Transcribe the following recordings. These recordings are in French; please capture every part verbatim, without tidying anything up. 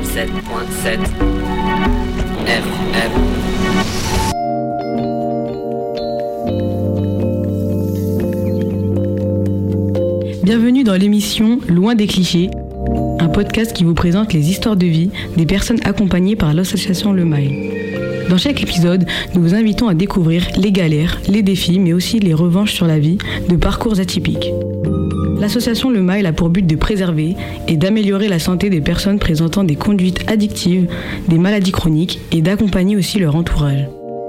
quatre-vingt-dix-sept virgule sept F M. Bienvenue dans l'émission Loin des clichés, un podcast qui vous présente les histoires de vie des personnes accompagnées par l'association Le Mile. Dans chaque épisode, nous vous invitons à découvrir les galères, les défis, mais aussi les revanches sur la vie de parcours atypiques. L'association Le Mile a pour but de préserver et d'améliorer la santé des personnes présentant des conduites addictives, des maladies chroniques et d'accompagner aussi leur entourage.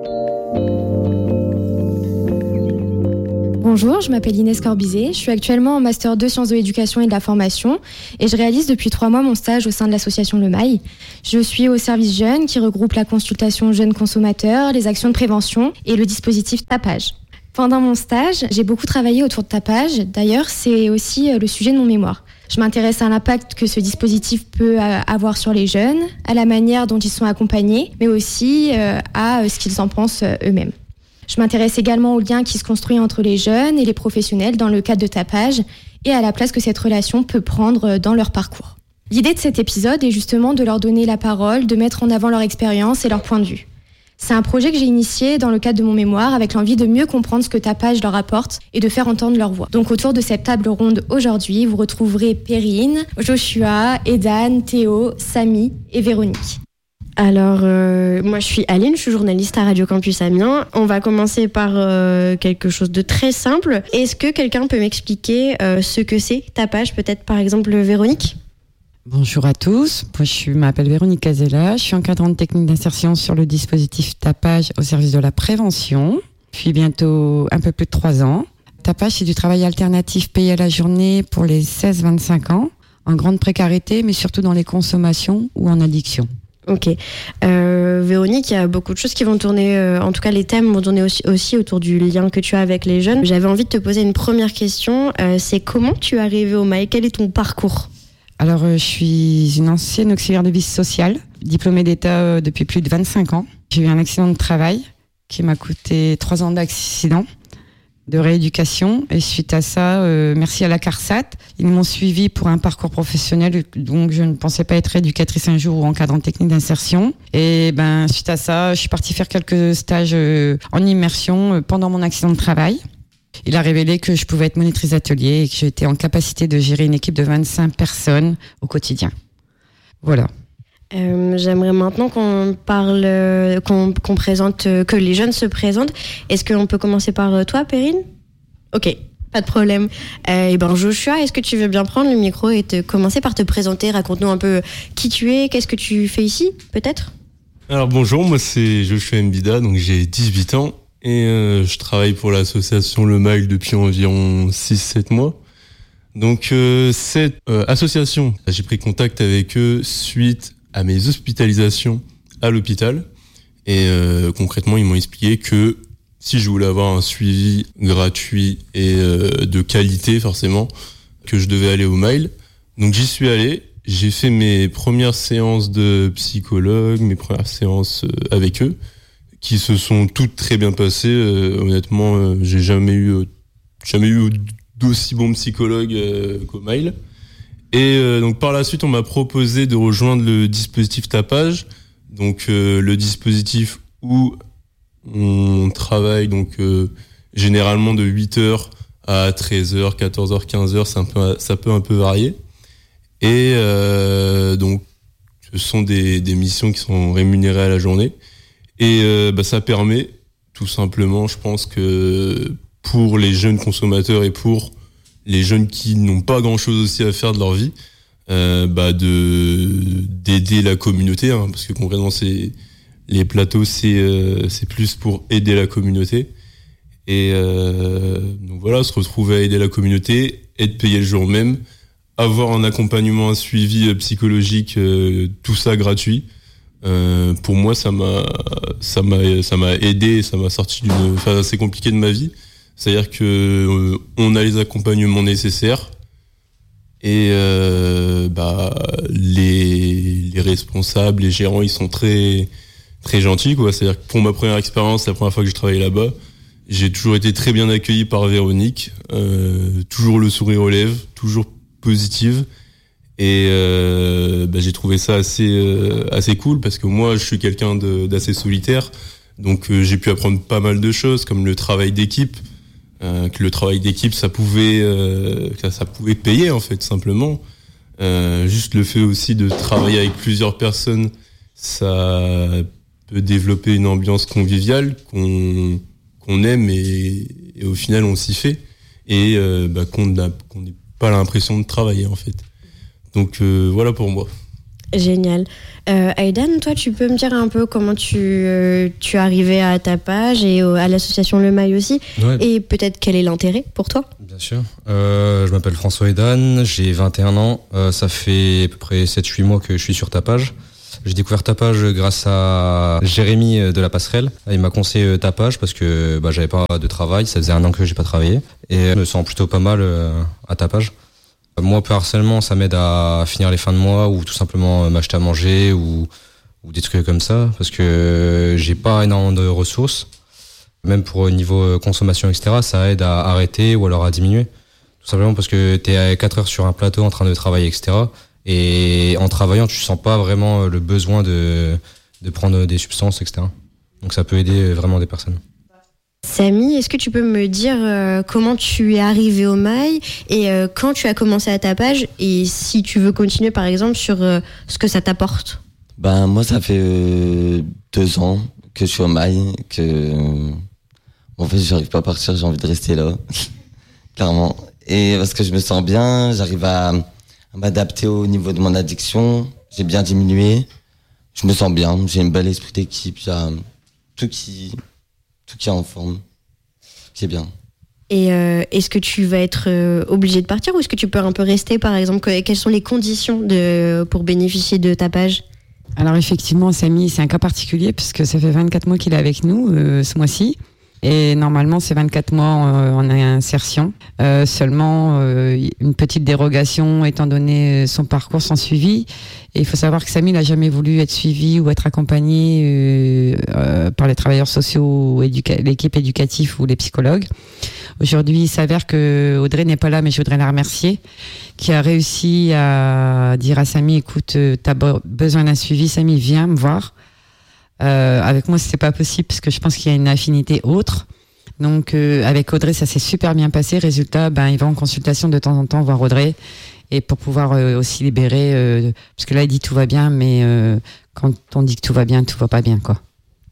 Bonjour, je m'appelle Inès Corbizet, je suis actuellement en Master deux Sciences de l'éducation et de la formation et je réalise depuis trois mois mon stage au sein de l'association Le Mile. Je suis au service jeunes qui regroupe la consultation jeunes consommateurs, les actions de prévention et le dispositif tapage. Pendant mon stage, j'ai beaucoup travaillé autour de tapage, d'ailleurs c'est aussi le sujet de mon mémoire. Je m'intéresse à l'impact que ce dispositif peut avoir sur les jeunes, à la manière dont ils sont accompagnés, mais aussi à ce qu'ils en pensent eux-mêmes. Je m'intéresse également au lien qui se construit entre les jeunes et les professionnels dans le cadre de tapage et à la place que cette relation peut prendre dans leur parcours. L'idée de cet épisode est justement de leur donner la parole, de mettre en avant leur expérience et leur point de vue. C'est un projet que j'ai initié dans le cadre de mon mémoire avec l'envie de mieux comprendre ce que tapage leur apporte et de faire entendre leur voix. Donc autour de cette table ronde aujourd'hui, vous retrouverez Perrine, Joshua, Edan, Théo, Samy et Véronique. Alors, euh, moi je suis Aline, je suis journaliste à Radio Campus Amiens. On va commencer par euh, quelque chose de très simple. Est-ce que quelqu'un peut m'expliquer euh, ce que c'est tapage, peut-être par exemple Véronique ? Bonjour à tous, moi je m'appelle Véronique Casella, je suis encadrante technique d'insertion sur le dispositif tapage au service de la prévention. Depuis bientôt un peu plus de trois ans. Tapage, c'est du travail alternatif payé à la journée pour les seize vingt-cinq ans, en grande précarité, mais surtout dans les consommations ou en addiction. Ok. Euh, Véronique, il y a beaucoup de choses qui vont tourner, euh, en tout cas les thèmes vont tourner aussi, aussi autour du lien que tu as avec les jeunes. J'avais envie de te poser une première question, euh, c'est comment tu es arrivée au Mile ? Quel est ton parcours ? Alors, euh, je suis une ancienne auxiliaire de vie sociale, diplômée d'État euh, depuis plus de vingt-cinq ans. J'ai eu un accident de travail qui m'a coûté trois ans d'accident, de rééducation. Et suite à ça, euh, merci à la CARSAT, ils m'ont suivi pour un parcours professionnel. Donc, je ne pensais pas être éducatrice un jour ou encadrante technique d'insertion. Et ben, suite à ça, je suis partie faire quelques stages euh, en immersion euh, pendant mon accident de travail. Il a révélé que je pouvais être monitrice d'atelier et que j'étais en capacité de gérer une équipe de vingt-cinq personnes au quotidien. Voilà. Euh, j'aimerais maintenant qu'on parle, euh, qu'on, qu'on présente, euh, que les jeunes se présentent. Est-ce qu'on peut commencer par euh, toi, Perrine ? Ok, pas de problème. Euh, et ben Joshua, est-ce que tu veux bien prendre le micro et te, commencer par te présenter ? Raconte-nous un peu qui tu es, qu'est-ce que tu fais ici, peut-être ? Alors bonjour, moi c'est Joshua Mbida, donc j'ai dix-huit ans et euh, je travaille pour l'association Le Mile depuis environ six sept mois. Donc euh, cette euh, association, j'ai pris contact avec eux suite à mes hospitalisations à l'hôpital et euh, concrètement ils m'ont expliqué que si je voulais avoir un suivi gratuit et euh, de qualité forcément, que je devais aller au Mile. Donc j'y suis allé, j'ai fait mes premières séances de psychologue, mes premières séances euh, avec eux qui se sont toutes très bien passées. Euh, honnêtement, euh, j'ai jamais eu euh, jamais eu d'aussi bon psychologue euh, qu'au Mile. Et euh, donc par la suite, on m'a proposé de rejoindre le dispositif tapage, donc euh, le dispositif où on travaille donc euh, généralement de huit heures à treize heures, quatorze heures, quinze heures, ça, un peu, ça peut un peu varier. Et euh, donc ce sont des, des missions qui sont rémunérées à la journée. Et euh, bah, ça permet tout simplement, je pense que pour les jeunes consommateurs et pour les jeunes qui n'ont pas grand-chose aussi à faire de leur vie, euh, bah de d'aider la communauté, hein, parce que concrètement c'est les plateaux c'est euh, c'est plus pour aider la communauté. Et euh, donc voilà, se retrouver à aider la communauté, être payé le jour même, avoir un accompagnement, un suivi psychologique, euh, tout ça gratuit. Euh, pour moi, ça m'a, ça m'a, ça m'a aidé, ça m'a sorti d'une phase assez compliquée de ma vie. C'est-à-dire que euh, on a les accompagnements nécessaires et euh, bah les les responsables, les gérants, ils sont très très gentils quoi. C'est-à-dire que pour ma première expérience, la première fois que j'ai travaillé là-bas, j'ai toujours été très bien accueilli par Véronique, euh, toujours le sourire aux lèvres, toujours positive. Et euh, bah, j'ai trouvé ça assez euh, assez cool parce que moi je suis quelqu'un de, d'assez solitaire, donc euh, j'ai pu apprendre pas mal de choses comme le travail d'équipe. Euh, que le travail d'équipe ça pouvait euh, ça, ça pouvait payer en fait simplement. Euh, juste le fait aussi de travailler avec plusieurs personnes, ça peut développer une ambiance conviviale qu'on qu'on aime et, et au final on s'y fait et euh, bah, qu'on n'a qu'on n'ait pas l'impression de travailler en fait. Donc euh, voilà pour moi. Génial. Euh, Aidan, toi, tu peux me dire un peu comment tu, euh, tu es arrivé à Tapage et au, à l'association Le Mail aussi, Ouais. et peut-être quel est l'intérêt pour toi? Bien sûr. Euh, je m'appelle François Aidan, j'ai vingt et un ans. Euh, ça fait à peu près sept huit mois que je suis sur Tapage. J'ai découvert Tapage grâce à Jérémy de la Passerelle. Il m'a conseillé Tapage parce que bah, j'avais pas de travail. Ça faisait un an que j'ai pas travaillé. Et je me sens plutôt pas mal euh, à Tapage. Moi, personnellement, ça m'aide à finir les fins de mois ou tout simplement m'acheter à manger ou, ou des trucs comme ça parce que j'ai pas énormément de ressources. Même pour niveau consommation, et cetera, ça aide à arrêter ou alors à diminuer. Tout simplement parce que t'es à quatre heures sur un plateau en train de travailler, et cetera. Et en travaillant, tu sens pas vraiment le besoin de, de prendre des substances, et cetera. Donc ça peut aider vraiment des personnes. Samy, est-ce que tu peux me dire euh, comment tu es arrivé au Mail et euh, quand tu as commencé à Tapage et si tu veux continuer par exemple sur euh, ce que ça t'apporte? Ben moi ça fait euh, deux ans que je suis au Mail, que euh, en fait j'arrive pas à partir, j'ai envie de rester là, clairement. Et parce que je me sens bien, j'arrive à, à m'adapter au niveau de mon addiction, j'ai bien diminué, je me sens bien, j'ai un bel esprit d'équipe, il y a tout qui... tout qui est en forme, c'est bien. Et euh, est-ce que tu vas être euh, obligé de partir ou est-ce que tu peux un peu rester par exemple? que, Quelles sont les conditions de, pour bénéficier de Tapage? Alors effectivement, Samy, c'est un cas particulier puisque ça fait vingt-quatre mois qu'il est avec nous euh, ce mois-ci. Et normalement, c'est vingt-quatre mois euh, en insertion. Euh, seulement, euh, une petite dérogation étant donné son parcours, son suivi. Et il faut savoir que Samy n'a jamais voulu être suivi ou être accompagné euh, euh, par les travailleurs sociaux, éduca- l'équipe éducative ou les psychologues. Aujourd'hui, il s'avère que Audrey n'est pas là, mais je voudrais la remercier, qui a réussi à dire à Samy, écoute, euh, t'as be- besoin d'un suivi, Samy, viens me voir. Euh, avec moi, c'était pas possible parce que je pense qu'il y a une affinité autre. Donc, euh, avec Audrey, ça s'est super bien passé. Résultat, ben, il va en consultation de temps en temps voir Audrey et pour pouvoir euh, aussi libérer, euh, parce que là, il dit tout va bien, mais euh, quand on dit que tout va bien, tout va pas bien, quoi.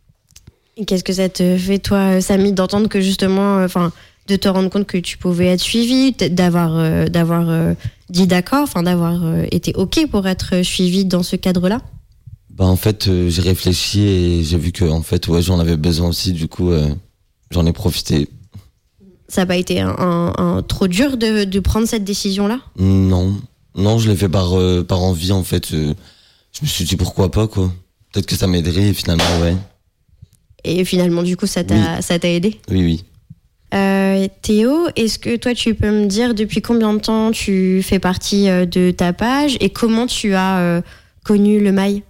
Et qu'est-ce que ça te fait, toi, Samy, d'entendre que justement, enfin, euh, de te rendre compte que tu pouvais être suivi, d'avoir, euh, d'avoir euh, dit d'accord, enfin, d'avoir euh, été ok pour être suivi dans ce cadre-là? Bah en fait euh, j'ai réfléchi et j'ai vu que en fait ouais j'en avais besoin aussi, du coup euh, j'en ai profité. Ça n'a pas été un, un, un, trop dur de, de prendre cette décision-là? Non, non, je l'ai fait par euh, par envie en fait. Euh, je me suis dit pourquoi pas quoi. Peut-être que ça m'aiderait et finalement ouais. Et finalement du coup ça t'a Oui. ça t'a aidé? Oui oui. Euh, Théo, est-ce que toi tu peux me dire depuis combien de temps tu fais partie de Tapage et comment tu as euh, connu le Mail?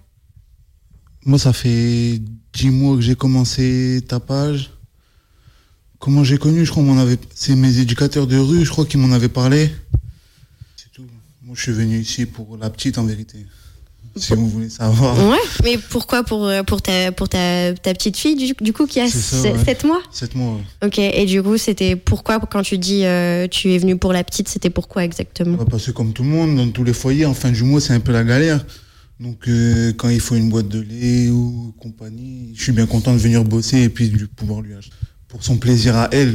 Moi, ça fait dix mois que j'ai commencé Tapage. Comment j'ai connu? Je crois qu'on m'en avait... C'est mes éducateurs de rue, je crois, qui m'en avaient parlé. C'est tout. Moi, je suis venu ici pour la petite, en vérité. Si vous voulez savoir. Ouais, mais pourquoi pour, pour, ta, pour ta, ta petite fille, du, du coup, qui a sept mois? sept mois, ouais. Ok, et du coup, c'était pourquoi, quand tu dis euh, tu es venu pour la petite, c'était pourquoi exactement? Ouais, parce que comme tout le monde, dans tous les foyers, en fin du mois, c'est un peu la galère. Donc, euh, quand il faut une boîte de lait ou compagnie, je suis bien content de venir bosser et puis de pouvoir lui acheter. Pour son plaisir à elle.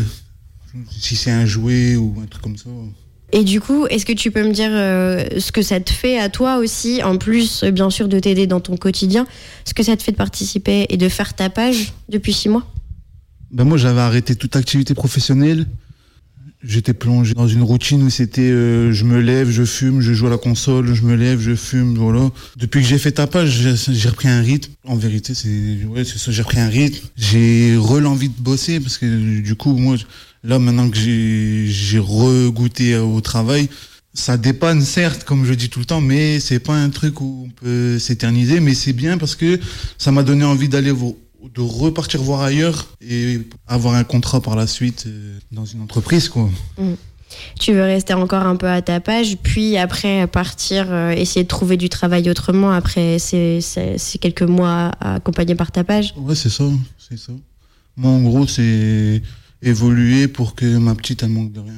Si c'est un jouet ou un truc comme ça. Et du coup, est-ce que tu peux me dire euh, ce que ça te fait à toi aussi, en plus, bien sûr, de t'aider dans ton quotidien, ce que ça te fait de participer et de faire Tapage depuis six mois? Ben moi, j'avais arrêté toute activité professionnelle. J'étais plongé dans une routine où c'était euh, je me lève, je fume, je joue à la console, je me lève, je fume, voilà. Depuis que j'ai fait Tapage, j'ai, j'ai repris un rythme. En vérité, c'est ouais, c'est ça, j'ai repris un rythme. J'ai re l'envie de bosser parce que du coup, moi, là, maintenant que j'ai, j'ai regoûté au travail, ça dépanne certes, comme je dis tout le temps, mais c'est pas un truc où on peut s'éterniser, mais c'est bien parce que ça m'a donné envie d'aller voir, de repartir voir ailleurs et avoir un contrat par la suite euh, dans une entreprise, quoi. Mmh. Tu veux rester encore un peu à Tapage, puis après partir, euh, essayer de trouver du travail autrement après ces, ces, ces quelques mois accompagnés par Tapage? Ouais, c'est ça, c'est ça. Moi, en gros, c'est évoluer pour que ma petite, elle manque de rien.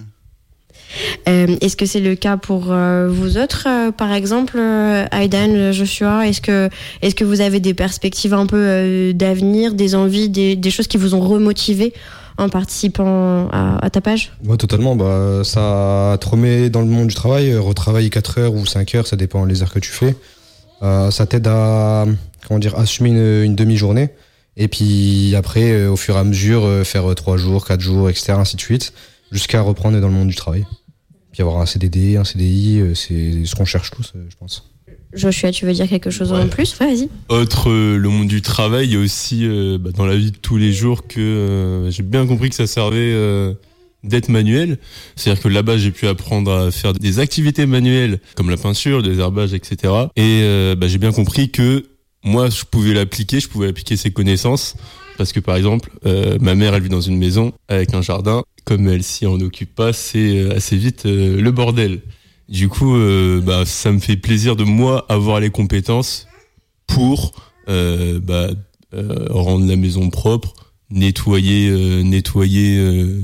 Euh, est-ce que c'est le cas pour euh, vous autres, euh, par exemple, euh, Aidan, Joshua? Est-ce que, est-ce que vous avez des perspectives un peu euh, d'avenir, des envies, des, des choses qui vous ont remotivé en participant à, à Tapage? Ouais, totalement. Bah, ça te remet dans le monde du travail, retravailler quatre heures ou cinq heures, ça dépend des heures que tu fais. Euh, ça t'aide à, comment dire, assumer une, une demi-journée. Et puis après, euh, au fur et à mesure, euh, faire trois jours, quatre jours, et cetera, ainsi de suite, jusqu'à reprendre dans le monde du travail. Puis avoir un C D D, un C D I, euh, c'est ce qu'on cherche tous, euh, je pense. Joshua, tu veux dire quelque chose Ouais. en plus? Ouais, vas-y. Autre, euh, le monde du travail, il y a aussi euh, bah, dans la vie de tous les jours que euh, j'ai bien compris que ça servait euh, d'être manuel. C'est-à-dire que là-bas, j'ai pu apprendre à faire des activités manuelles comme la peinture, le désherbage, et cetera. Et euh, bah, j'ai bien compris que moi, je pouvais l'appliquer, je pouvais appliquer ces connaissances. Parce que par exemple, euh, ma mère, elle vit dans une maison avec un jardin. Comme elle s'y en occupe pas, c'est assez vite euh, le bordel. Du coup, euh, bah, ça me fait plaisir de moi avoir les compétences pour euh, bah, euh, rendre la maison propre, nettoyer, euh, nettoyer euh,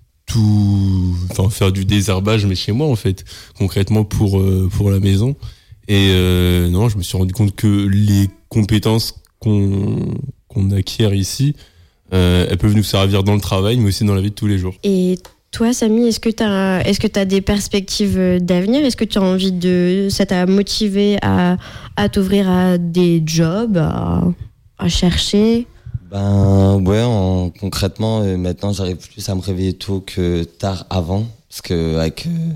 tout, enfin faire du désherbage, mais chez moi en fait, concrètement pour euh, pour la maison. Et euh, non, je me suis rendu compte que les compétences qu'on qu'on acquiert ici, euh, elles peuvent nous servir dans le travail, mais aussi dans la vie de tous les jours. Et toi, Samy, est-ce que tu as est-ce que tu as des perspectives d'avenir? Est-ce que tu as envie de ça t'a motivé à à t'ouvrir à des jobs, à, à chercher? Ben ouais, en, concrètement, euh, maintenant j'arrive plus à me réveiller tôt que tard avant, parce que avec euh,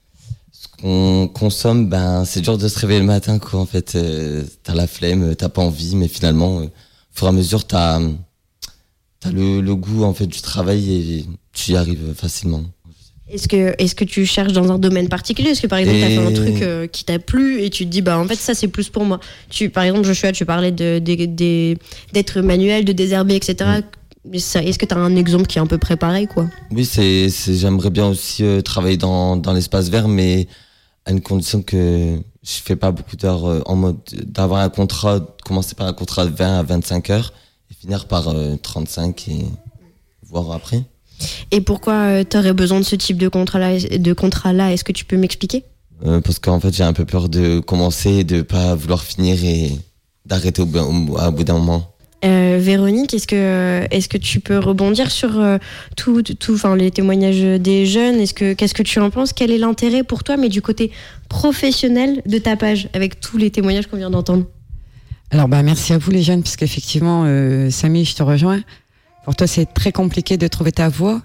ce qu'on consomme, ben c'est dur de se réveiller le matin, quoi. En fait, euh, t'as la flemme, t'as pas envie, mais finalement, euh, au fur et à mesure, t'as t'as le, le goût en fait du travail et tu y arrives facilement. Est-ce que, est-ce que tu cherches dans un domaine particulier? Est-ce que par exemple, Et... tu as fait un truc euh, qui t'a plu et tu te dis, bah en fait, ça c'est plus pour moi? Tu, par exemple, Joshua, tu parlais de, de, de, d'être manuel, de désherber, et cetera. Mm. Est-ce que tu as un exemple qui est un peu préparé, quoi? Oui, c'est, c'est, j'aimerais bien aussi euh, travailler dans, dans l'espace vert, mais à une condition que je fais pas beaucoup d'heures euh, en mode d'avoir un contrat, commencer par un contrat de vingt à vingt-cinq heures et finir par euh, trente-cinq et voir après. Et pourquoi euh, tu aurais besoin de ce type de contrat-là, de contrat-là? Est-ce que tu peux m'expliquer? euh, Parce qu'en fait, j'ai un peu peur de commencer et de pas vouloir finir et d'arrêter au, au, au bout d'un moment. Euh, Véronique, est-ce que, est-ce que tu peux rebondir sur euh, tout, tout, enfin, les témoignages des jeunes? Est-ce que, qu'est-ce que tu en penses? Quel est l'intérêt pour toi, mais du côté professionnel de Tapage, avec tous les témoignages qu'on vient d'entendre? Alors, bah, merci à vous les jeunes, parce qu'effectivement, euh, Samy, je te rejoins. Pour toi, c'est très compliqué de trouver ta voie.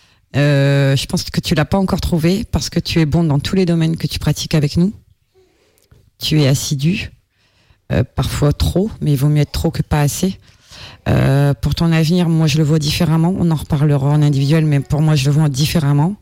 Euh, je pense que tu l'as pas encore trouvée parce que tu es bon dans tous les domaines que tu pratiques avec nous. Tu es assidu, euh, parfois trop, mais il vaut mieux être trop que pas assez. Euh, pour ton avenir, moi, je le vois différemment. On en reparlera en individuel, mais pour moi, je le vois différemment.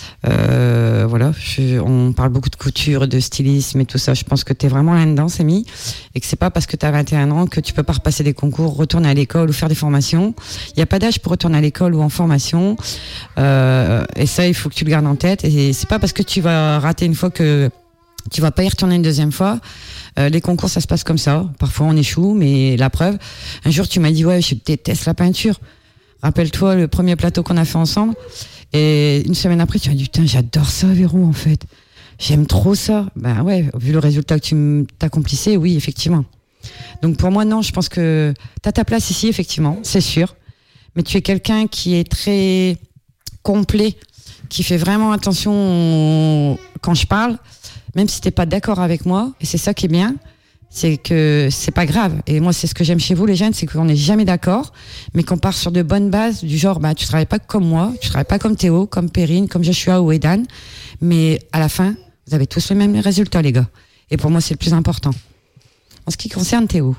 Euh, voilà, je, on parle beaucoup de couture, de stylisme et tout ça. Je pense que tu es vraiment là-dedans, Samy, et que c'est pas parce que tu as vingt et un ans que tu peux pas repasser des concours, retourner à l'école ou faire des formations. Il y a pas d'âge pour retourner à l'école ou en formation. Euh, et ça, il faut que tu le gardes en tête. Et c'est pas parce que tu vas rater une fois que tu vas pas y retourner une deuxième fois. Euh, les concours, ça se passe comme ça. Parfois, on échoue, mais la preuve. Un jour, tu m'as dit, ouais, je déteste la peinture. Rappelle-toi le premier plateau qu'on a fait ensemble. Et une semaine après, tu m'as dit, putain, j'adore ça, Véro, en fait. J'aime trop ça. Ben ouais, vu le résultat que tu t'accomplissais, oui, effectivement. Donc pour moi, non, je pense que t'as ta place ici, effectivement, c'est sûr. Mais tu es quelqu'un qui est très complet, qui fait vraiment attention quand je parle, même si t'es pas d'accord avec moi. Et c'est ça qui est bien, c'est que c'est pas grave. Et moi, c'est ce que j'aime chez vous, les jeunes, c'est qu'on n'est jamais d'accord, mais qu'on part sur de bonnes bases, du genre, bah, tu travailles pas comme moi, tu travailles pas comme Théo, comme Perrine, comme Joshua ou Aidan, mais à la fin, vous avez tous les mêmes résultats, les gars. Et pour moi, c'est le plus important. En ce qui concerne Théo,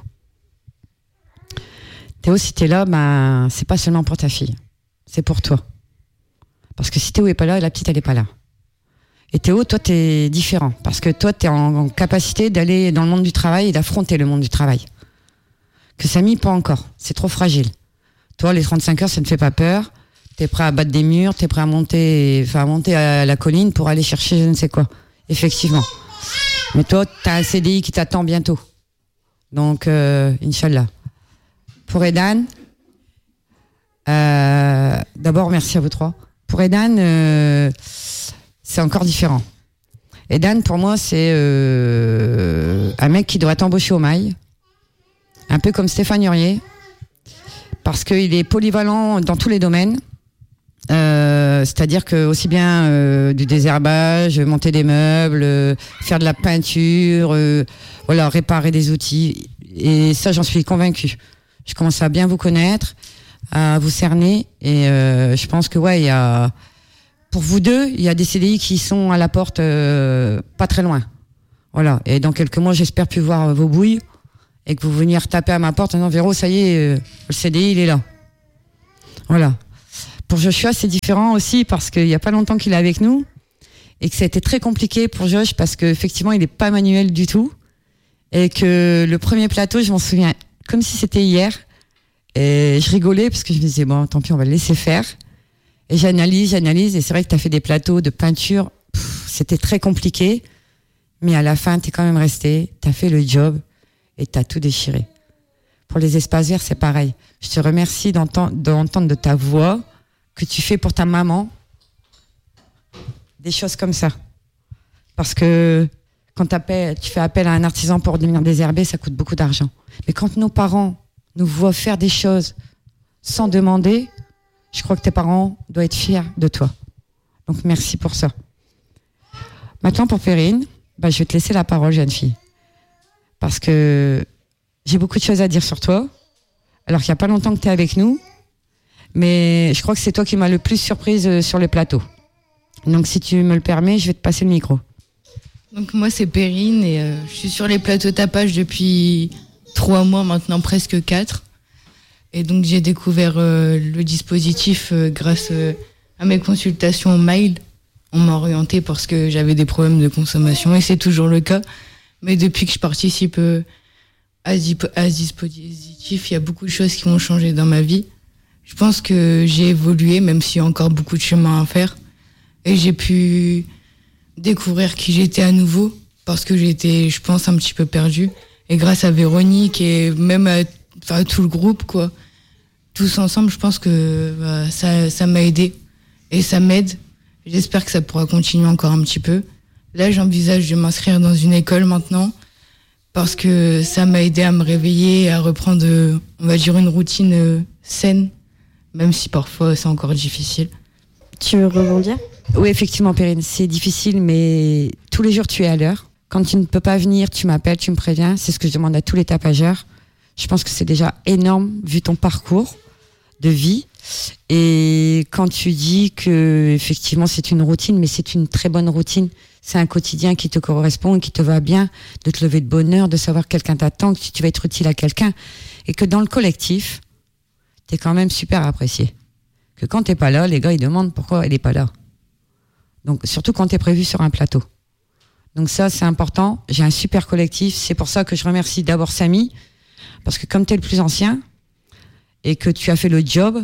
Théo, si t'es là, bah, c'est pas seulement pour ta fille, c'est pour toi. Parce que si Théo est pas là, la petite, elle est pas là. Et Théo, toi, t'es différent. Parce que toi, t'es en, en capacité d'aller dans le monde du travail et d'affronter le monde du travail. Que Samy, pas encore. C'est trop fragile. Toi, les trente-cinq heures, ça ne fait pas peur. T'es prêt à battre des murs, t'es prêt à monter, enfin, à monter à la colline pour aller chercher je ne sais quoi. Effectivement. Mais toi, t'as un C D I qui t'attend bientôt. Donc, euh, Inch'Allah. Pour Edan, euh, d'abord, merci à vous trois. Pour Edan, euh, c'est encore différent. Edan, pour moi, c'est euh, un mec qui doit être embauché au mail. Un peu comme Stéphane Hurier. Parce qu'il est polyvalent dans tous les domaines. Euh, c'est-à-dire que aussi bien euh, du désherbage, monter des meubles, euh, faire de la peinture, euh, voilà, réparer des outils. Et ça, j'en suis convaincue. Je commence à bien vous connaître, à vous cerner, et euh, je pense que ouais, il y a pour vous deux, il y a des C D I qui sont à la porte, euh, pas très loin. Voilà. Et dans quelques mois, j'espère plus voir vos bouilles et que vous veniez retaper à ma porte en disant Véro, ça y est, euh, le C D I, il est là. Voilà. Pour Joshua, c'est différent aussi parce qu'il y a pas longtemps qu'il est avec nous et que ça a été très compliqué pour Josh parce qu'effectivement, il n'est pas manuel du tout et que le premier plateau, je m'en souviens comme si c'était hier et je rigolais parce que je me disais, bon, tant pis, on va le laisser faire. Et j'analyse, j'analyse et c'est vrai que tu as fait des plateaux de peinture, pff, c'était très compliqué, mais à la fin, tu es quand même resté, tu as fait le job et tu as tout déchiré. Pour les espaces verts, c'est pareil. Je te remercie d'entendre, d'entendre de ta voix que tu fais pour ta maman des choses comme ça. Parce que quand tu fais appel à un artisan pour devenir désherbé, ça coûte beaucoup d'argent. Mais quand nos parents nous voient faire des choses sans demander, je crois que tes parents doivent être fiers de toi. Donc merci pour ça. Maintenant pour Perrine, bah, je vais te laisser la parole, jeune fille. Parce que j'ai beaucoup de choses à dire sur toi. Alors qu'il n'y a pas longtemps que tu es avec nous. Mais je crois que c'est toi qui m'as le plus surprise sur les plateaux. Donc si tu me le permets, je vais te passer le micro. Donc moi c'est Perrine et euh, je suis sur les plateaux tapage depuis trois mois maintenant, presque quatre. Et donc j'ai découvert euh, le dispositif euh, grâce euh, à mes consultations au mail. On m'a orienté parce que j'avais des problèmes de consommation et c'est toujours le cas. Mais depuis que je participe euh, à, à ce dispositif, il y a beaucoup de choses qui ont changé dans ma vie. Je pense que j'ai évolué, même s'il y a encore beaucoup de chemin à faire. Et j'ai pu découvrir qui j'étais à nouveau, parce que j'étais, je pense, un petit peu perdue. Et grâce à Véronique et même à, à tout le groupe, quoi, tous ensemble, je pense que bah, ça, ça m'a aidé. Et ça m'aide. J'espère que ça pourra continuer encore un petit peu. Là, j'envisage de m'inscrire dans une école maintenant, parce que ça m'a aidé à me réveiller, à reprendre, on va dire, une routine saine. Même si parfois c'est encore difficile. Tu veux rebondir ? Oui, effectivement, Perrine, c'est difficile, mais tous les jours tu es à l'heure. Quand tu ne peux pas venir, tu m'appelles, tu me préviens. C'est ce que je demande à tous les tapageurs. Je pense que c'est déjà énorme vu ton parcours de vie. Et quand tu dis que effectivement c'est une routine, mais c'est une très bonne routine. C'est un quotidien qui te correspond et qui te va bien, de te lever de bonne heure, de savoir que quelqu'un t'attend, que tu vas être utile à quelqu'un, et que dans le collectif, t'es quand même super apprécié. Que quand t'es pas là, les gars, ils demandent pourquoi elle est pas là. Donc, surtout quand t'es prévu sur un plateau. Donc ça, c'est important. J'ai un super collectif. C'est pour ça que je remercie d'abord Samy. Parce que comme t'es le plus ancien, et que tu as fait le job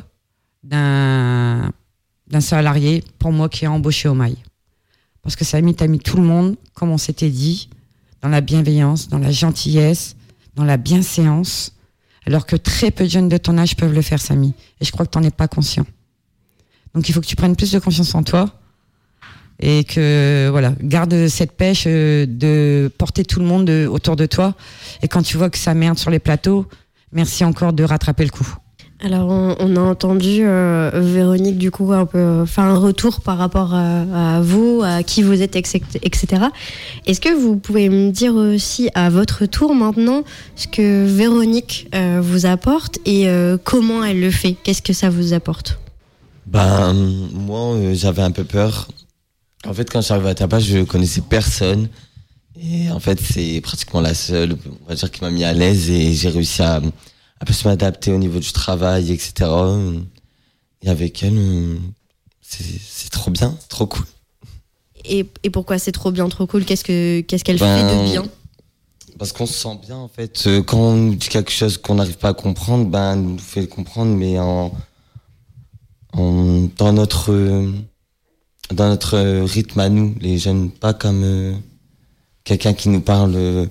d'un, d'un salarié, pour moi, qui est embauché au mail. Parce que Samy, t'as mis tout le monde, comme on s'était dit, dans la bienveillance, dans la gentillesse, dans la bienséance. Alors que très peu de jeunes de ton âge peuvent le faire, Samy. Et je crois que tu n'en es pas conscient. Donc il faut que tu prennes plus de confiance en toi. Et que, voilà, garde cette pêche de porter tout le monde autour de toi. Et quand tu vois que ça merde sur les plateaux, merci encore de rattraper le coup. Alors, on, on a entendu euh, Véronique, du coup, un peu faire un retour par rapport à, à vous, à qui vous êtes, et cetera. Est-ce que vous pouvez me dire aussi, à votre tour maintenant, ce que Véronique euh, vous apporte et euh, comment elle le fait ? Qu'est-ce que ça vous apporte ? Ben, moi, euh, j'avais un peu peur. En fait, quand je suis arrivé à Tapage, je connaissais personne. Et en fait, c'est pratiquement la seule, on va dire, qui m'a mis à l'aise et j'ai réussi à... un peu se m'adapter au niveau du travail, et cetera. Et avec elle, c'est, c'est trop bien, trop cool. Et, et pourquoi c'est trop bien, trop cool ? Qu'est-ce que, qu'est-ce qu'elle ben, fait de bien ? Parce qu'on se sent bien, en fait. Quand on nous dit quelque chose qu'on n'arrive pas à comprendre, ben, elle nous fait le comprendre, mais en, on, dans notre dans notre rythme à nous, les jeunes, pas comme euh, quelqu'un qui nous parle. Euh,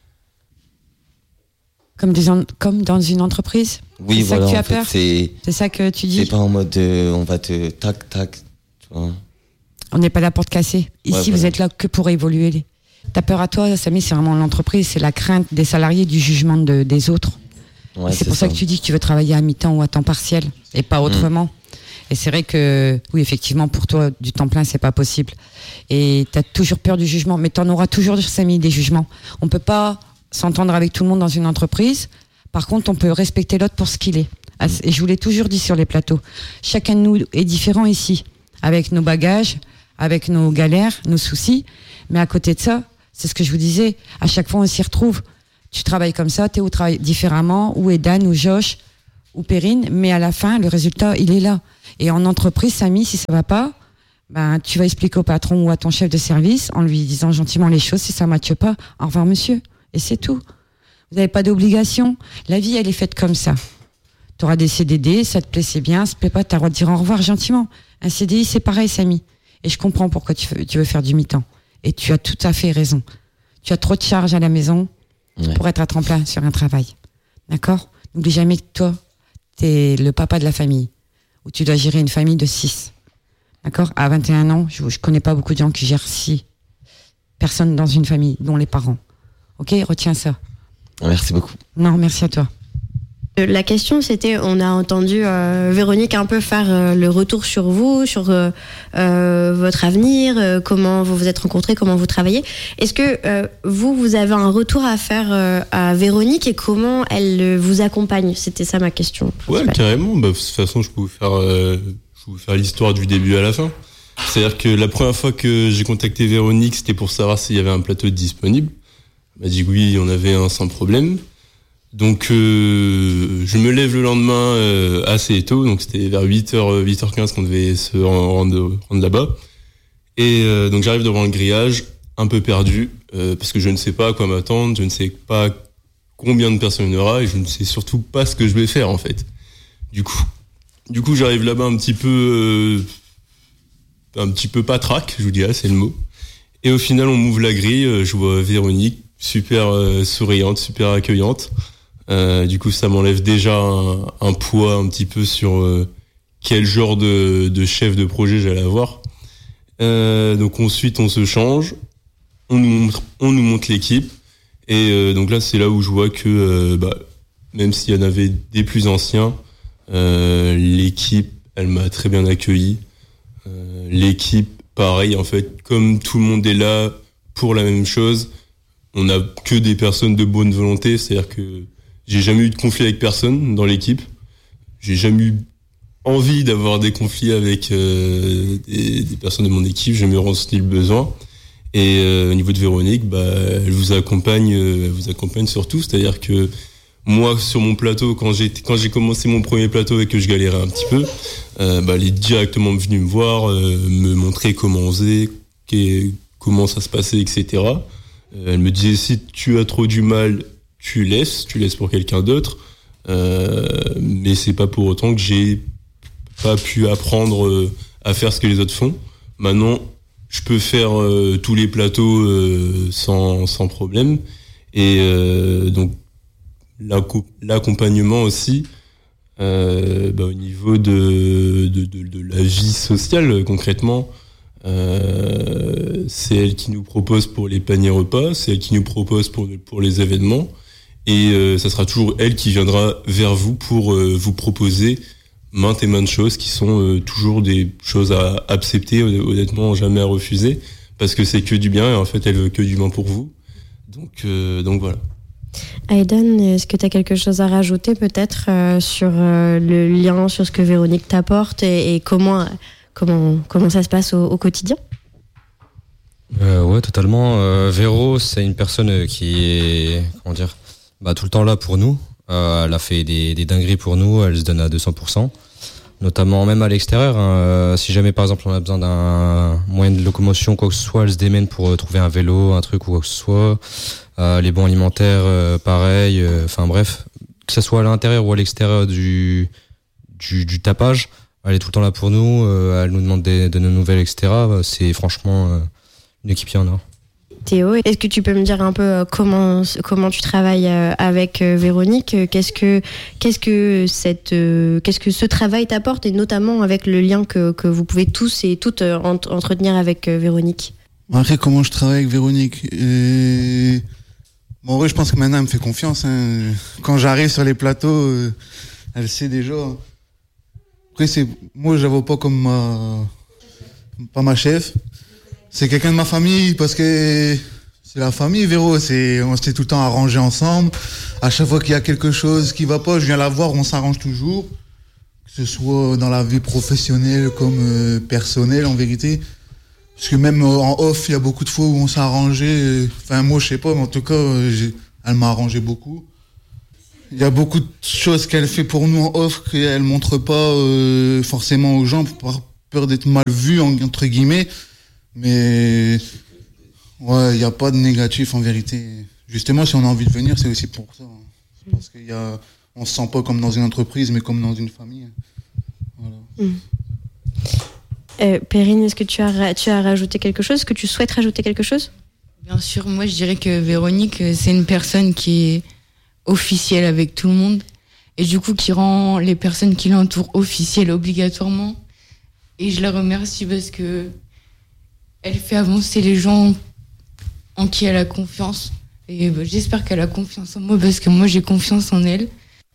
Comme, des en- comme dans une entreprise. oui, c'est voilà. ça que tu as en fait, peur. c'est C'est ça que tu dis. c'est pas en mode euh, on va te tac tac. Tu vois. On n'est pas là pour te casser. Ici, Ouais, vous voilà. êtes là que pour évoluer. Ta peur à toi, Samy, c'est vraiment l'entreprise, c'est la crainte des salariés, du jugement de, des autres. Ouais, Et c'est pour ça. que tu dis que tu veux travailler à mi-temps ou à temps partiel et pas autrement. Mmh. Et c'est vrai que, oui, effectivement, pour toi, du temps plein, c'est pas possible. Et tu as toujours peur du jugement, mais tu en auras toujours, Samy, des jugements. On peut pas s'entendre avec tout le monde dans une entreprise. Par contre, on peut respecter l'autre pour ce qu'il est. Mmh. Et je vous l'ai toujours dit sur les plateaux. Chacun de nous est différent ici, avec nos bagages, avec nos galères, nos soucis. Mais à côté de ça, c'est ce que je vous disais, à chaque fois, on s'y retrouve. Tu travailles comme ça, Théo travaille différemment, ou Edan, ou Josh, ou Perrine, mais à la fin, le résultat, il est là. Et en entreprise, Samy, si ça va pas, ben, tu vas expliquer au patron ou à ton chef de service, en lui disant gentiment les choses, si ça matche pas, au revoir monsieur. Et c'est tout. Vous n'avez pas d'obligation. La vie, elle est faite comme ça. Tu auras des C D D, ça te plaît, c'est bien, ça te plaît pas, tu as le droit de dire au revoir gentiment. Un C D I, c'est pareil, Samy. Et je comprends pourquoi tu veux, tu veux faire du mi-temps. Et tu as tout à fait raison. Tu as trop de charges à la maison ouais. pour être à tremplin sur un travail. D'accord ? N'oublie jamais que toi, t'es le papa de la famille. Ou tu dois gérer une famille de six. D'accord ? À vingt et un ans, je, je connais pas beaucoup de gens qui gèrent six personnes dans une famille, dont les parents. Ok ? Retiens ça. Merci beaucoup. Non, merci à toi. La question, c'était, on a entendu euh, Véronique un peu faire euh, le retour sur vous, sur euh, euh, votre avenir, euh, comment vous vous êtes rencontrés, comment vous travaillez. Est-ce que euh, vous, vous avez un retour à faire euh, à Véronique et comment elle euh, vous accompagne ? C'était ça ma question. Ouais, carrément. Bah, de toute façon, je peux vous faire, euh, je peux vous faire l'histoire du début à la fin. C'est-à-dire que la première fois que j'ai contacté Véronique, c'était pour savoir s'il y avait un plateau disponible. Elle m'a dit que oui, on avait un sans problème. Donc euh, je me lève le lendemain euh, assez tôt, donc c'était vers huit heures, huit heures quinze qu'on devait se rendre, rendre là-bas. Et euh, donc j'arrive devant le grillage, un peu perdu, euh, parce que je ne sais pas à quoi m'attendre, je ne sais pas combien de personnes il y aura, et je ne sais surtout pas ce que je vais faire en fait. Du coup, du coup j'arrive là-bas un petit peu, euh, un petit peu patraque, je vous dirais, c'est le mot. Et au final on m'ouvre la grille, je vois Véronique, super euh, souriante, super accueillante. Euh, du coup, ça m'enlève déjà un, un poids un petit peu sur euh, quel genre de, de chef de projet j'allais avoir. Euh, donc ensuite, on se change, on nous montre, on nous montre l'équipe, et euh, donc là, c'est là où je vois que euh, bah, même s'il y en avait des plus anciens, euh, l'équipe, elle m'a très bien accueilli. Euh, l'équipe, pareil, en fait, comme tout le monde est là pour la même chose, on n'a que des personnes de bonne volonté, c'est-à-dire que j'ai jamais eu de conflit avec personne dans l'équipe. J'ai jamais eu envie d'avoir des conflits avec euh, des, des personnes de mon équipe. J'ai jamais ressenti le besoin. Et euh, au niveau de Véronique, bah, elle vous accompagne, euh, elle vous accompagne sur tout. C'est-à-dire que moi, sur mon plateau, quand j'ai quand j'ai commencé mon premier plateau et que je galérais un petit peu, euh, bah, elle est directement venue me voir, euh, me montrer comment on faisait, comment ça se passait, et cetera. Euh, elle me disait si tu as trop du mal, tu laisses, tu laisses pour quelqu'un d'autre, euh, mais c'est pas pour autant que j'ai pas pu apprendre euh, à faire ce que les autres font. Maintenant, je peux faire euh, tous les plateaux euh, sans sans problème, et euh, donc l'accompagnement aussi euh, bah, au niveau de de, de de la vie sociale concrètement. Euh, c'est elle qui nous propose pour les paniers repas, c'est elle qui nous propose pour pour les événements. Et euh, ça sera toujours elle qui viendra vers vous pour euh, vous proposer maintes et maintes choses qui sont euh, toujours des choses à accepter, honnêtement jamais à refuser, parce que c'est que du bien et en fait elle veut que du bien pour vous. Donc, euh, donc voilà. Aidan, est-ce que tu as quelque chose à rajouter peut-être euh, sur euh, le lien, sur ce que Véronique t'apporte et, et comment, comment, comment ça se passe au, au quotidien ? euh, Ouais, totalement. Euh, Véro, c'est une personne qui est, comment dire, bah, tout le temps là pour nous. Euh, elle a fait des, des dingueries pour nous, elle se donne à deux cents pour cent. Notamment même à l'extérieur. Hein. Euh, si jamais par exemple on a besoin d'un moyen de locomotion, quoi que ce soit, elle se démène pour euh, trouver un vélo, un truc ou quoi que ce soit. Euh, les bons alimentaires, euh, pareil. Enfin euh, bref, que ce soit à l'intérieur ou à l'extérieur du, du, du tapage, Elle est tout le temps là pour nous, euh, elle nous demande des, de nos nouvelles, et cetera. C'est franchement euh, une équipe qui en a. Théo, est-ce que tu peux me dire un peu euh, comment comment tu travailles euh, avec euh, Véronique ? Qu'est-ce que qu'est-ce que cette euh, qu'est-ce que ce travail t'apporte, et notamment avec le lien que que vous pouvez tous et toutes euh, ent- entretenir avec euh, Véronique ? Après, comment je travaille avec Véronique et... Bon, en vrai, je pense que maintenant, elle me fait confiance. Hein. Quand j'arrive sur les plateaux, euh, elle sait déjà. Après, c'est... moi, je la vois pas comme ma... pas ma chef. C'est quelqu'un de ma famille, parce que c'est la famille, Véro. C'est... On s'était tout le temps arrangé ensemble. À chaque fois qu'il y a quelque chose qui va pas, je viens la voir, on s'arrange toujours. Que ce soit dans la vie professionnelle comme euh, personnelle, en vérité. Parce que même en off, il y a beaucoup de fois où on s'est arrangé. Enfin, moi, je sais pas, mais en tout cas, j'ai... elle m'a arrangé beaucoup. Il y a beaucoup de choses qu'elle fait pour nous en off qu'elle montre pas euh, forcément aux gens, par peur d'être mal vue, entre guillemets. Mais ouais, il n'y a pas de négatif en vérité. Justement, si on a envie de venir, c'est aussi pour ça. C'est parce qu'il y a... on se sent pas comme dans une entreprise, mais comme dans une famille. Voilà. Mmh. Euh, Perrine, est-ce que tu as, tu as rajouté quelque chose ? Est-ce que tu souhaites rajouter quelque chose ? Bien sûr, moi je dirais que Véronique, c'est une personne qui est officielle avec tout le monde et du coup qui rend les personnes qui l'entourent officielles obligatoirement. Et je la remercie parce que elle fait avancer les gens en qui elle a confiance. Et bah, j'espère qu'elle a confiance en moi parce que moi j'ai confiance en elle.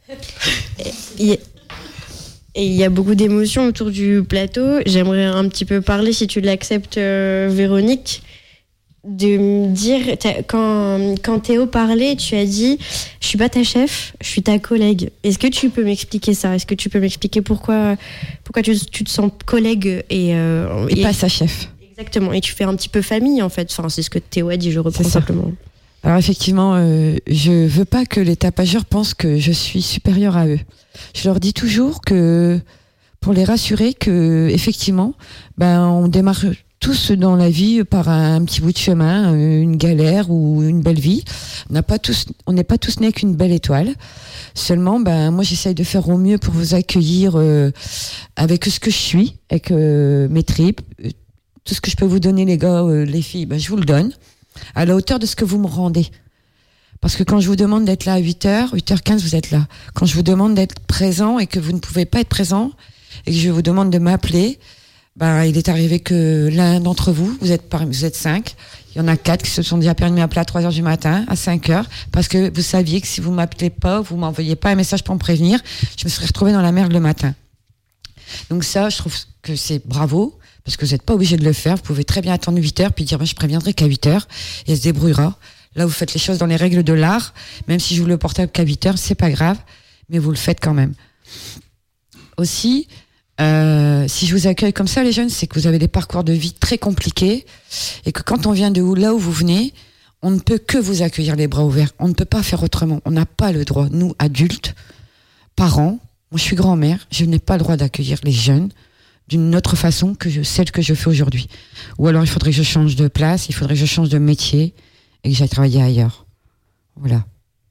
Et il y a beaucoup d'émotions autour du plateau. J'aimerais un petit peu parler, si tu l'acceptes, euh, Véronique, de me dire, quand, quand Théo parlait, tu as dit « Je suis pas ta chef, je suis ta collègue ». Est-ce que tu peux m'expliquer ça ? Est-ce que tu peux m'expliquer pourquoi, pourquoi tu, tu te sens collègue et, euh, Et, et pas sa chef. Exactement, et tu fais un petit peu famille en fait. Enfin, c'est ce que Théo a dit, je reprends simplement. Alors effectivement, euh, je veux pas que les tapageurs pensent que je suis supérieure à eux. Je leur dis toujours que, pour les rassurer, que effectivement, ben on démarre tous dans la vie par un, un petit bout de chemin, une galère ou une belle vie. On n'a pas tous, on n'est pas tous nés avec une belle étoile. Seulement, ben moi j'essaye de faire au mieux pour vous accueillir euh, avec ce que je suis, avec euh, mes tripes, tout ce que je peux vous donner les gars, euh, les filles, ben je vous le donne à la hauteur de ce que vous me rendez. Parce que quand je vous demande d'être là à huit heures, huit heures quinze, vous êtes là. Quand je vous demande d'être présent et que vous ne pouvez pas être présent, et que je vous demande de m'appeler, ben, il est arrivé que l'un d'entre vous, vous êtes, par, vous êtes cinq, il y en a quatre qui se sont déjà permis de m'appeler à trois heures du matin, à cinq heures, parce que vous saviez que si vous m'appelez pas, vous m'envoyez pas un message pour me prévenir, je me serais retrouvée dans la merde le matin. Donc ça, je trouve que c'est bravo, parce que vous n'êtes pas obligé de le faire. Vous pouvez très bien attendre huit heures, puis dire, ben, je préviendrai qu'à huit heures, et elle se débrouillera. Là, vous faites les choses dans les règles de l'art. Même si je vous le portable qu'à huit heures, c'est pas grave, mais vous le faites quand même. Aussi, euh, si je vous accueille comme ça, les jeunes, c'est que vous avez des parcours de vie très compliqués, et que quand on vient de où, là où vous venez, on ne peut que vous accueillir les bras ouverts. On ne peut pas faire autrement. On n'a pas le droit, nous, adultes, parents, moi je suis grand-mère, je n'ai pas le droit d'accueillir les jeunes d'une autre façon que je, celle que je fais aujourd'hui. Ou alors il faudrait que je change de place, il faudrait que je change de métier et que j'aille travailler ailleurs. Voilà.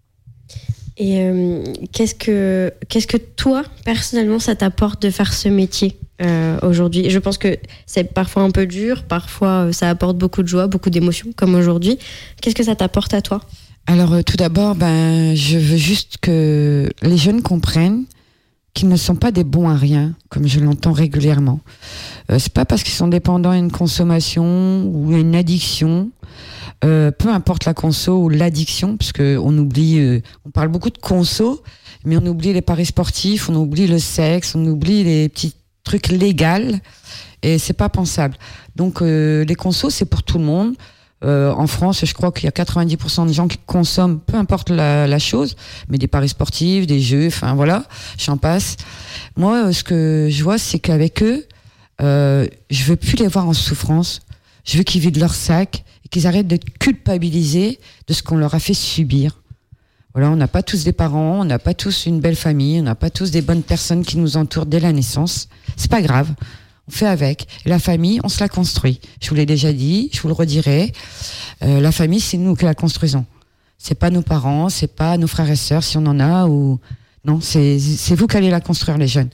Et euh, qu'est-ce que, qu'est-ce que toi, personnellement, ça t'apporte de faire ce métier euh, aujourd'hui ? Je pense que c'est parfois un peu dur, parfois ça apporte beaucoup de joie, beaucoup d'émotions, comme aujourd'hui. Qu'est-ce que ça t'apporte à toi ? Alors euh, tout d'abord, ben, je veux juste que les jeunes comprennent qu'ils ne sont pas des bons à rien, comme je l'entends régulièrement. Euh, c'est pas parce qu'ils sont dépendants à une consommation ou à une addiction, euh, peu importe la conso ou l'addiction, parce que on oublie, euh, on parle beaucoup de conso, mais on oublie les paris sportifs, on oublie le sexe, on oublie les petits trucs légaux, et c'est pas pensable. Donc euh, les consos, c'est pour tout le monde. Euh, en France, je crois qu'il y a quatre-vingt-dix pour cent de gens qui consomment, peu importe la, la chose, mais des paris sportifs, des jeux, enfin voilà, j'en passe. Moi, ce que je vois, c'est qu'avec eux, euh, je veux plus les voir en souffrance. Je veux qu'ils vident leur sac et qu'ils arrêtent d'être culpabilisés de ce qu'on leur a fait subir. Voilà, on n'a pas tous des parents, on n'a pas tous une belle famille, on n'a pas tous des bonnes personnes qui nous entourent dès la naissance. C'est pas grave. On fait avec. Et la famille, on se la construit. Je vous l'ai déjà dit, je vous le redirai. Euh, la famille, c'est nous qui la construisons. C'est pas nos parents, c'est pas nos frères et sœurs, si on en a, ou non, c'est c'est vous qui allez la construire, les jeunes.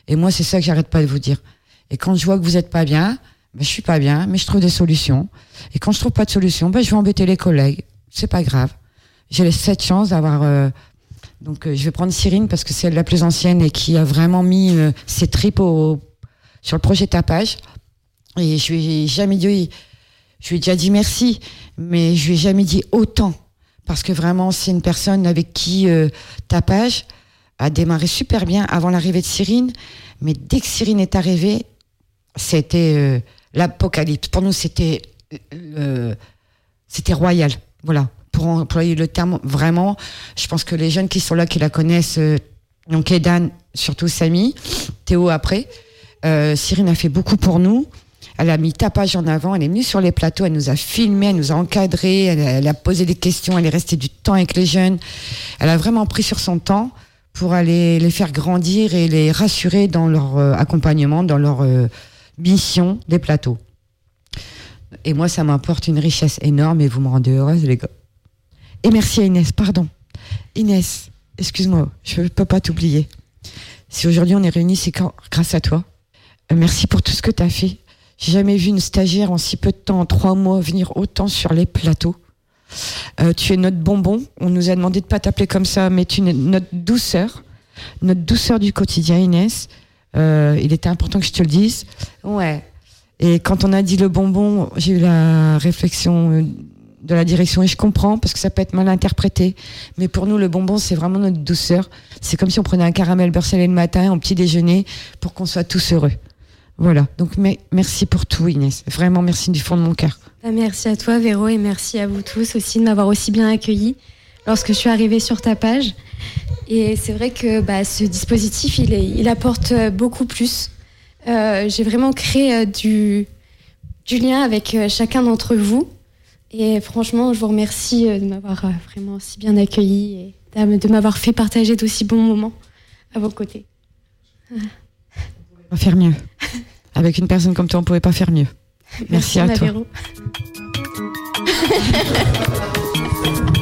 Et moi, c'est ça que j'arrête pas de vous dire. Et quand je vois que vous êtes pas bien, ben, je suis pas bien, mais je trouve des solutions. Et quand je trouve pas de solution, ben, je vais embêter les collègues. C'est pas grave. J'ai cette chance d'avoir... Euh, donc, euh, je vais prendre Cyrine parce que c'est elle la plus ancienne et qui a vraiment mis euh, ses tripes au, sur le projet Tapage. Et je lui ai jamais dit... Je lui ai déjà dit merci, mais je lui ai jamais dit autant. Parce que vraiment, c'est une personne avec qui euh, Tapage a démarré super bien avant l'arrivée de Cyrine. Mais dès que Cyrine est arrivée, c'était euh, l'apocalypse. Pour nous, c'était, euh, c'était royal. Voilà. Pour employer le terme, vraiment, je pense que les jeunes qui sont là, qui la connaissent, euh, donc Edan, surtout Samy, Théo après, euh, Cyrine a fait beaucoup pour nous. Elle a mis Tapage en avant, elle est venue sur les plateaux, elle nous a filmé, elle nous a encadré, elle, elle a posé des questions, elle est restée du temps avec les jeunes. Elle a vraiment pris sur son temps pour aller les faire grandir et les rassurer dans leur euh, accompagnement, dans leur euh, mission des plateaux. Et moi, ça m'apporte une richesse énorme et vous me rendez heureuse, les gars. Et merci à Inès, pardon. Inès, excuse-moi, je ne peux pas t'oublier. Si aujourd'hui on est réunis, c'est quand, grâce à toi. Euh, merci pour tout ce que tu as fait. J'ai jamais vu une stagiaire en si peu de temps, en trois mois, venir autant sur les plateaux. Euh, tu es notre bonbon. On nous a demandé de pas t'appeler comme ça, mais tu es notre douceur, notre douceur du quotidien, Inès. Euh, il était important que je te le dise. Ouais. Et quand on a dit le bonbon, j'ai eu la réflexion de la direction et je comprends parce que ça peut être mal interprété. Mais pour nous, le bonbon, c'est vraiment notre douceur. C'est comme si on prenait un caramel beurre salé le matin, au petit déjeuner, pour qu'on soit tous heureux. Voilà, donc mais, merci pour tout Inès, vraiment merci du fond de mon cœur. Merci à toi Véro et merci à vous tous aussi de m'avoir aussi bien accueillie lorsque je suis arrivée sur Tapage. Et c'est vrai que bah, ce dispositif, il, est, il apporte beaucoup plus. Euh, j'ai vraiment créé euh, du, du lien avec euh, chacun d'entre vous. Et franchement, je vous remercie euh, de m'avoir euh, vraiment si bien accueillie et de m'avoir fait partager d'aussi bons moments à vos côtés. On va faire mieux. Avec une personne comme toi, on ne pouvait pas faire mieux. Merci, Merci à toi.